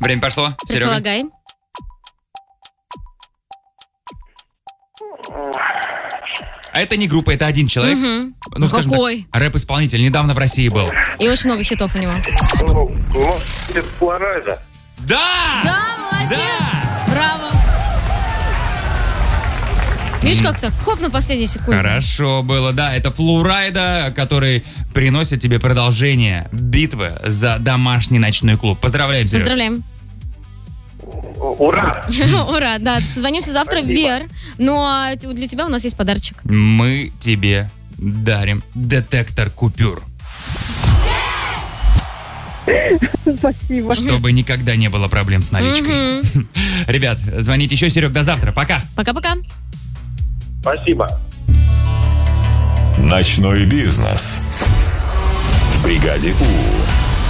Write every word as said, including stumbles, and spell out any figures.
Время пошло. Серега. Предполагай. А это не группа, это один человек. Угу. Ну, Ну, скажем какой? так, рэп-исполнитель. Недавно в России был. И очень много хитов у него. Ну, ну, это Флорайда. Да! Да, молодец! Да! Браво! Видишь, как так? Хоп, на последней секунде. Хорошо было, да. Это Флоурайда, который приносит тебе продолжение битвы за домашний ночной клуб. Поздравляем, Сереж. Поздравляем. Ура! Ура, да, созвонимся завтра, Вер. Ну, а для тебя у нас есть подарочек. Мы тебе дарим детектор купюр. Спасибо. Чтобы никогда не было проблем с наличкой. Мгм. Ребят, звоните еще, Серег, до завтра. Пока. Пока-пока. Спасибо. Ночной бизнес. В бригаде У.